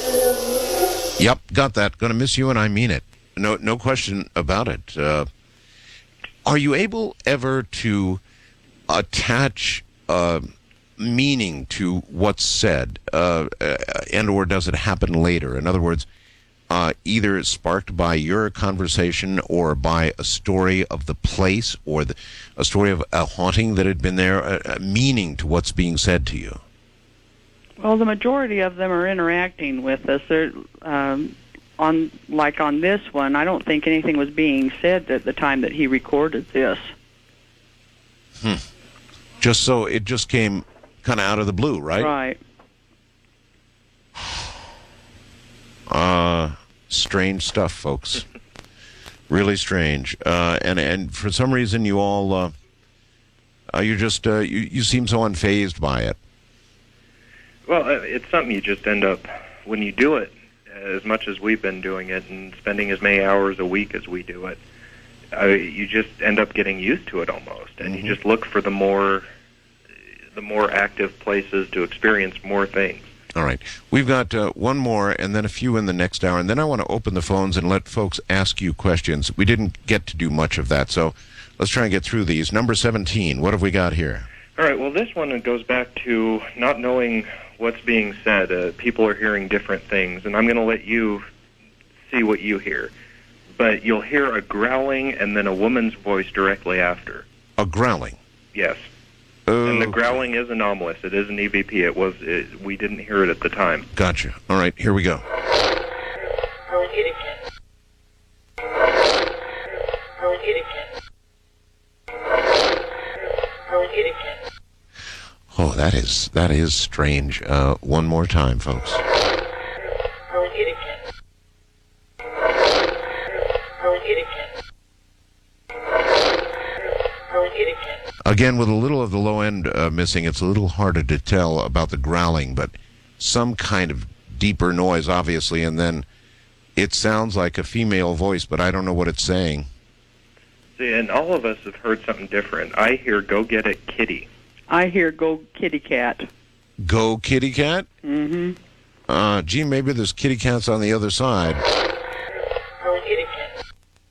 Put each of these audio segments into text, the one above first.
Yep, got that. Going to miss you, and I mean it. No question about it. Are you able ever to attach meaning to what's said, and or does it happen later? In other words, either sparked by your conversation or by a story of the place or a story of a haunting that had been there, a meaning to what's being said to you? Well, the majority of them are interacting with us. They're, on this one, I don't think anything was being said at the time that he recorded this. Just so it just came kind of out of the blue, right? Right. Strange stuff, folks. Really strange. And for some reason, you all, you seem so unfazed by it. Well, it's something you just end up, when you do it, as much as we've been doing it and spending as many hours a week as we do it, you just end up getting used to it almost, and you just look for the more active places to experience more things. All right. We've got one more and then a few in the next hour, and then I want to open the phones and let folks ask you questions. We didn't get to do much of that, so let's try and get through these. Number 17, what have we got here? All right, well, this one goes back to not knowing what's being said. People are hearing different things, and I'm going to let you see what you hear. But you'll hear a growling and then a woman's voice directly after. A growling? Yes. And the growling is anomalous. It is an EVP. We didn't hear it at the time. Gotcha. All right, here we go. Oh, that is strange. One more time, folks. Again, with a little of the low end missing, it's a little harder to tell about the growling, but some kind of deeper noise, obviously, and then it sounds like a female voice, but I don't know what it's saying. See, and all of us have heard something different. I hear, "Go get it, kitty." I hear, "Go kitty cat." Go kitty cat? Mm-hmm. Gee, maybe there's kitty cats on the other side. Go kitty cat.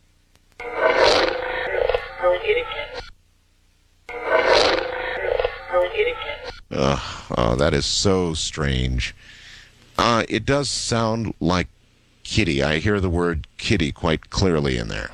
Go kitty cat. Go kitty cat. Oh, that is so strange. It does sound like kitty. I hear the word kitty quite clearly in there.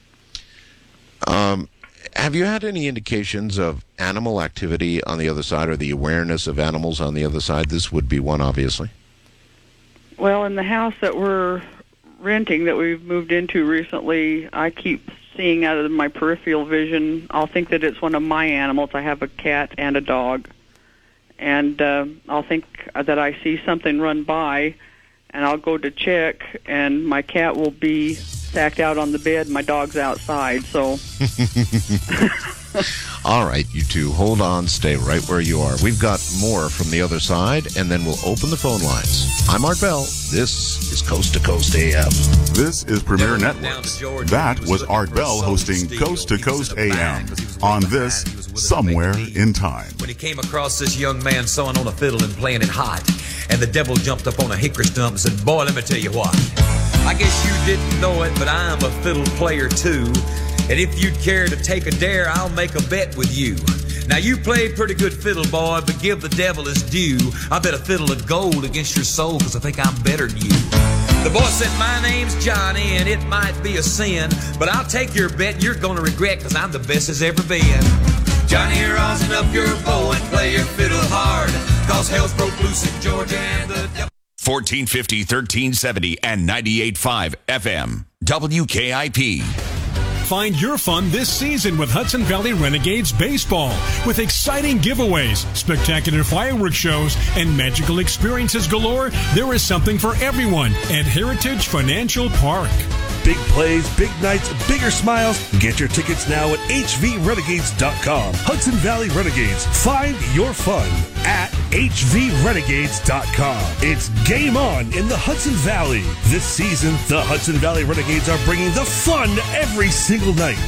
Have you had any indications of animal activity on the other side or the awareness of animals on the other side? This would be one, obviously. Well, in the house that we're renting, that we've moved into recently, I keep seeing out of my peripheral vision, I'll think that it's one of my animals. I have a cat and a dog. And I'll think that I see something run by, and I'll go to check, and my cat will be stacked out on the bed, my dog's outside, so... All right, you two, hold on, stay right where you are. We've got more from the other side, and then we'll open the phone lines. I'm Art Bell. This is Coast to Coast AM. This is Premier Networks. That was Art Bell hosting Coast to Coast AM on this Somewhere in Time. When he came across this young man sewing on a fiddle and playing it hot, and the devil jumped up on a hickory stump and said, "Boy, let me tell you what. I guess you didn't know it, but I'm a fiddle player too. And if you'd care to take a dare, I'll make a bet with you. Now, you played pretty good fiddle, boy, but give the devil his due. I bet a fiddle of gold against your soul, because I think I'm better than you." The boy said, "My name's Johnny, and it might be a sin, but I'll take your bet and you're going to regret, because I'm the best as ever been. Johnny, rosin up your bow and play your fiddle hard, because hell's broke loose in Georgia and the devil..." 1450, 1370, and 98.5 FM. WKIP. Find your fun this season with Hudson Valley Renegades Baseball. With exciting giveaways, spectacular fireworks shows, and magical experiences galore, there is something for everyone at Heritage Financial Park. Big plays, big nights, bigger smiles. Get your tickets now at hvrenegades.com. Hudson Valley Renegades. Find your fun at hvrenegades.com. It's game on in the Hudson Valley. This season, the Hudson Valley Renegades are bringing the fun every single night.